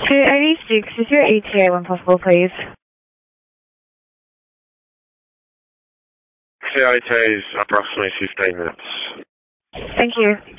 To 86, is your ETA when possible, please? The ETA is approximately 15 minutes. Thank you.